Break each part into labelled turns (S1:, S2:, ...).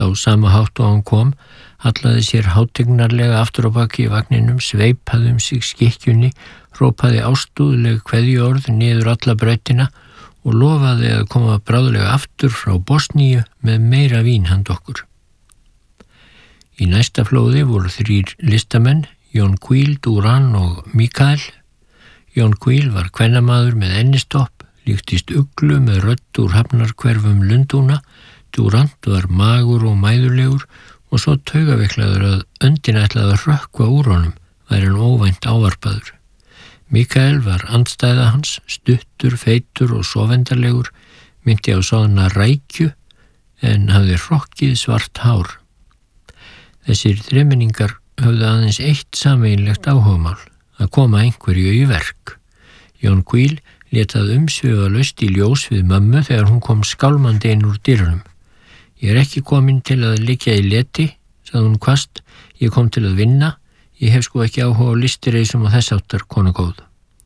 S1: Á sama hátt og hann kom, hallaði sér hátignarlega aftur á baki í vagninum, sveipaði sig skikkjunni, hrópaði ástúðleg kveðjuorð niður alla brautina og lofaði að koma bráðlega aftur frá Bosníu með meira vín handa okkur. Í næsta flóði voru 3 listamenn, Jonquil, Duran og Mikael. Jonquil var kvennamaður með ennistopp, líktist uglu með rödd úr hafnarhverfum Lundúna. Durant var magur og mæðulegur og svo taugaveiklaður að öndin ætlaði að rökkva úr honum, væri hann óvænt ávarpaður. Mikael var andstæða hans, stuttur, feitur og sofendarlegur, myndi á svona rækju en hafði hrokkið svart hár. Þessir þremenningar höfðu aðeins eitt sameiginlegt áhugamál, að koma einhverju í verk. Jonquil lét það umsvifalaust í ljós við mömmu þegar hún kom skálmandi inn úr dyrunum. Ég ekki komin til að liggja í leti, sagði hún hvasst, ég kom til að vinna, ég hef sko ekki áhuga á listireisum og þess áttar, kona góð.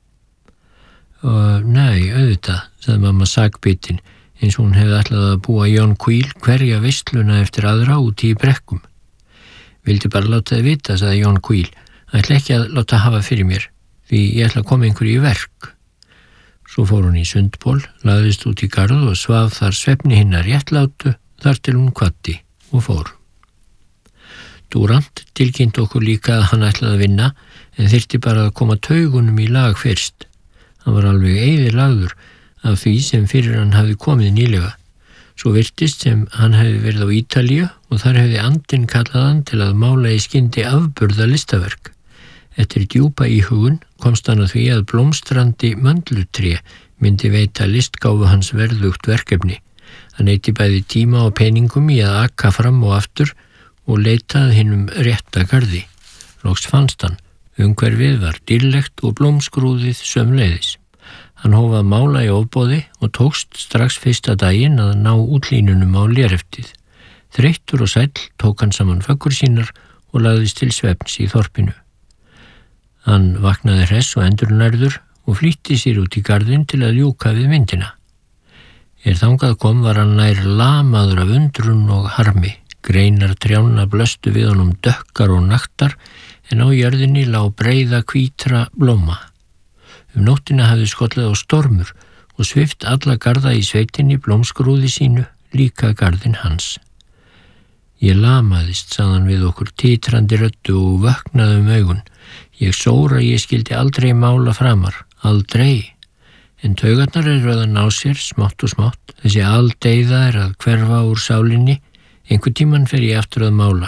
S1: Nei, auðvitað, sagði mamma sakbitin, eins og hún hefði ætlað að búa Jonquil hverja veisluna eftir aðra úti í brekkum. Vildi bara láta þið vita, sagði Jonquil, ætla ekki að láta hafa fyrir mér, því ég ætla að koma einhverju í verk. Svo fór hún í sundból, lagðist út í garð og svaf þar svefni hinnar réttlátu, þar til hún kvaddi og fór. Durant tilkynnt okkur líka að hann ætlaði að vinna en þyrfti bara að koma taugunum í lag fyrst. Hann var alveg eyðilagður af því sem fyrir hann hafði komið nýlega. Svo virtist sem hann hefði verið á Ítalíu og þar hefði andinn kallað hann til að mála í skyndi afburða listaverk. Eftir djúpa íhugun komst hann að því að blómstrandi möndlutré myndi veita listgáfu hans verðugt verkefni. Hann eyti bæði tíma og peningum í að aka fram og aftur og leitað hinum rétta garði. Loks fannst hann, umhverfið var dýrlegt og blómskrúðið sömuleiðis. Hann hóf að mála í ofboði og tókst strax fyrsta daginn að ná útlínunum á léreftið. Þreyttur og sæll tók hann saman föggur sínar og lagðist til svefns í þorpinu. Hann vaknaði hress og endurnærður og flýtti sér út í garðinn til að ljúka við myndina. Þangað kom var hann nær lamaður af undrun og harmi. Greinar trjánna blöstu við honum dökkar og naktar en á jörðinni lá breiða hvítra blóma. Nóttina hafði skollið á stormur og svift alla garða í sveitinni blómskrúði sínu, líka garðinn hans. Ég lamaðist, sagði hann við okkur titrandi röddu og vöknaði augun. Ég sóra ég skildi aldrei mála framar, aldrei. En taugarnar að ná sér smátt og smátt, þessi aldeiða að hverfa úr sálinni, einhver tíman fer ég aftur að mála.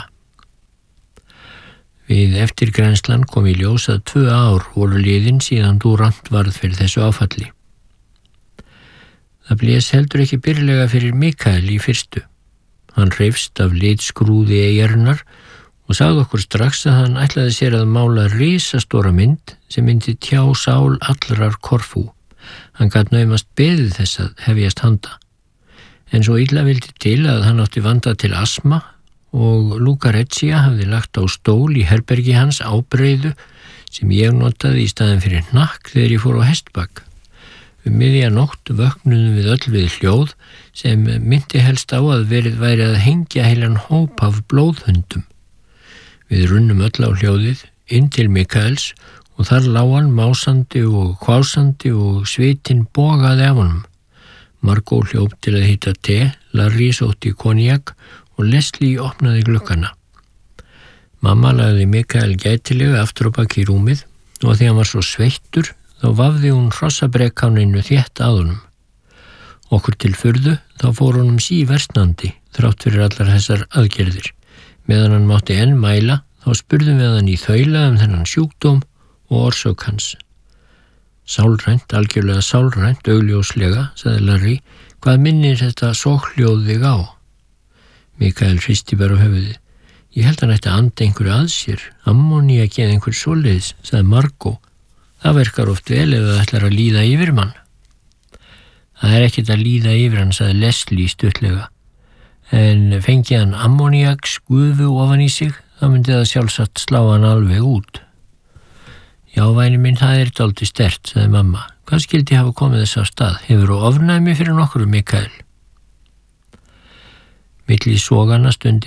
S1: Við eftirgrennslan kom í ljós að 2 ár voru liðin síðan Durant varð fyrir þessu áfalli. Það blés heldur ekki byrlega fyrir Mikael í fyrstu. Hann hreifst af litskrúði eyjarinnar og sagði okkur strax að hann ætlaði sér að mála risastóra mynd sem myndi tjá sál allrar Korfú. Hann gat naumast beðið þess að hefjast handa. En svo illa vildi til að hann átti vanda til astma og Lucrezia hafði lagt á stól í herbergi hans ábreiðu sem ég notaði í staðinn fyrir hnakk þegar ég fór á hestbak. Miðja nótt vöknuðum við öll við hljóð sem myndi helst á að verið væri að hengja heilan hóp af blóðhundum. Við runnum öll á hljóðið inn til Mikaels og þar lá hann másandi og hvásandi og svitinn bogaði af honum. Margó hljóp til að hita te, Larry sótti konjak og Leslie opnaði glukkana. Mamma lagði Mikael gætilega aftur á baki í rúmið og því hann var svo sveittur þá vafði hún hrossabrekkáninu þétt að honum. Okkur til furðu þá fór honum síversnandi þrátt fyrir allar þessar aðgerðir. Meðan hann mátti enn mæla þá spurðum við hann í þaula þennan sjúkdóm og orsök hans. Sálrænt, algjörlega sálrænt, augljóslega, sagði Larry, hvað minnir þetta sóhljóð þig á? Mikael hristi bara á höfuðið. Ég held hann ætti að anda einhverju að sér, ammóníaki eða einhver svoleiðis, sagði Margó. Það verkar oft vel ef það ætlar að líða yfir mann. Það ekkert að líða yfir hann, sagði Leslie stuttlega. En fengi hann ammóníaks gufu ofan í sig, þá myndi það sjálfsagt slá hann alveg út. Já, væni minn, það dálítið sterkt, sagði mamma. Hvað skildi hafa komið þess af stað? Hefurðu ofnæmi fyrir nokkru, Mikael? Milli sogana stundi